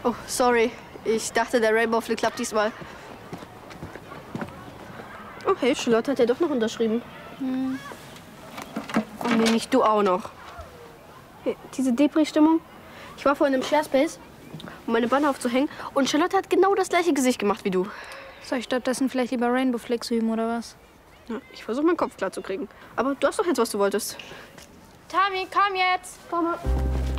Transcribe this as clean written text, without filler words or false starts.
Oh, sorry. Ich dachte, der Rainbow Flick klappt diesmal. Oh, hey, Charlotte hat ja doch noch unterschrieben. Oh nee, nicht du auch noch. Hey, diese Depri-Stimmung. Ich war vorhin im Sharespace, um meine Banner aufzuhängen. Und Charlotte hat genau das gleiche Gesicht gemacht wie du. Soll ich stattdessen vielleicht lieber Rainbow Flicks üben, oder was? Ja, ich versuche, meinen Kopf klar zu kriegen. Aber du hast doch jetzt, was du wolltest. Tami, komm jetzt! Komm mal.